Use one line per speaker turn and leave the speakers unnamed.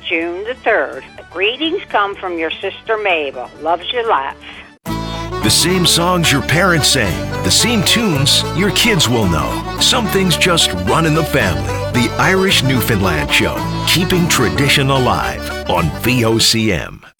June the 3rd. Greetings come from your sister Mabel. Loves you lots.
The same songs your parents sang, the same tunes your kids will know. Some things just run in the family. The Irish Newfoundland Show, keeping tradition alive on VOCM.